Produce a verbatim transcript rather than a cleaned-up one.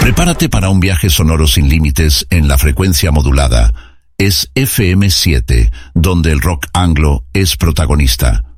Prepárate para un viaje sonoro sin límites en la frecuencia modulada. Es F M siete, donde el rock anglo es protagonista.